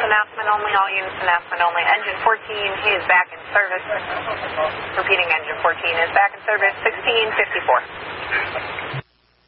announcement only, all units announcement only. Engine 14 is back in service. Repeating, engine 14 is back in service, 1654.